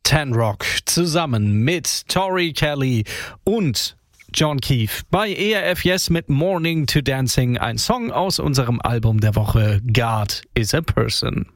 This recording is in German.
Ten Rock zusammen mit Tori Kelly und John Keefe bei ERF Yes mit Morning to Dancing, ein Song aus unserem Album der Woche God is a Person.